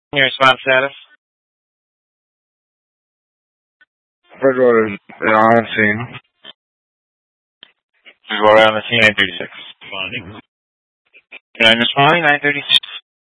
Your response status? Bridgewater on scene. Bridgewater on the scene, 936. Responding. 936.